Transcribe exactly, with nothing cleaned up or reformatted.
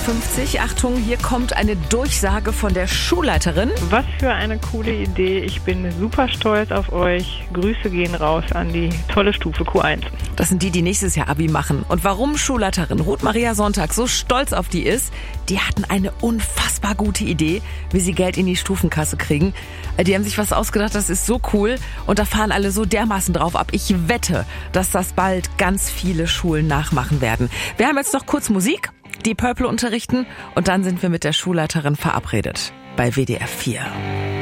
fünfzig. Achtung, hier kommt eine Durchsage von der Schulleiterin. Was für eine coole Idee. Ich bin super stolz auf euch. Grüße gehen raus an die tolle Stufe Q eins. Das sind die, die nächstes Jahr Abi machen. Und warum Schulleiterin Ruth Maria Sonntag so stolz auf die ist, die hatten eine unfassbar gute Idee, wie sie Geld in die Stufenkasse kriegen. Die haben sich was ausgedacht, das ist so cool. Und da fahren alle so dermaßen drauf ab. Ich wette, dass das bald ganz viele Schulen nachmachen werden. Wir haben jetzt noch kurz Musik, die Purple unterrichten und dann sind wir mit der Schulleiterin verabredet bei W D R vier.